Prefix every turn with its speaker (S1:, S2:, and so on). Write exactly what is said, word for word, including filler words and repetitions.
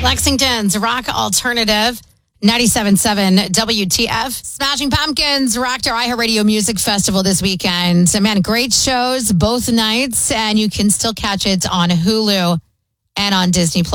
S1: Lexington's Rock Alternative, ninety-seven point seven W T F. Smashing Pumpkins rocked our iHeartRadio Music Festival this weekend. So, man, great shows both nights, and you can still catch it on Hulu and on Disney Plus.